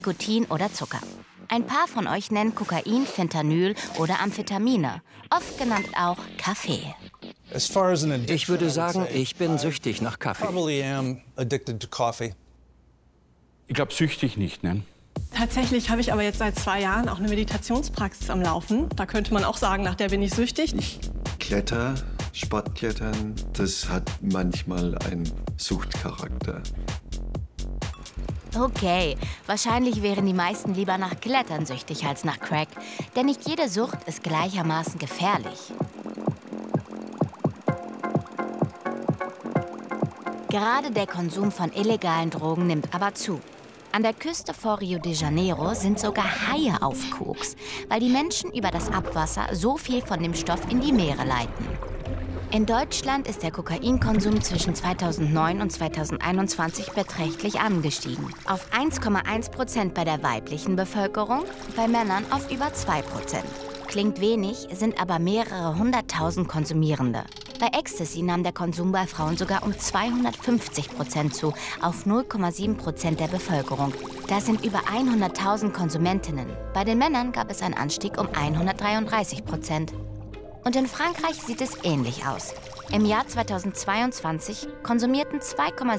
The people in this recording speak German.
Nikotin oder Zucker. Ein paar von euch nennen Kokain, Fentanyl oder Amphetamine, oft genannt auch Kaffee. Ich würde sagen, ich bin süchtig nach Kaffee. Ich glaube, süchtig nicht, ne? Tatsächlich habe ich aber jetzt seit 2 Jahren auch eine Meditationspraxis am Laufen. Da könnte man auch sagen, nach der bin ich süchtig. Ich kletter, Sportklettern, das hat manchmal einen Suchtcharakter. Okay, wahrscheinlich wären die meisten lieber nach Klettern süchtig als nach Crack. Denn nicht jede Sucht ist gleichermaßen gefährlich. Gerade der Konsum von illegalen Drogen nimmt aber zu. An der Küste vor Rio de Janeiro sind sogar Haie auf Koks, weil die Menschen über das Abwasser so viel von dem Stoff in die Meere leiten. In Deutschland ist der Kokainkonsum zwischen 2009 und 2021 beträchtlich angestiegen. Auf 1,1% bei der weiblichen Bevölkerung, bei Männern auf über 2%. Klingt wenig, sind aber mehrere 100.000 Konsumierende. Bei Ecstasy nahm der Konsum bei Frauen sogar um 250% zu, auf 0,7% der Bevölkerung. Das sind über 100.000 Konsumentinnen. Bei den Männern gab es einen Anstieg um 133%. Und in Frankreich sieht es ähnlich aus. Im Jahr 2022 konsumierten 2,7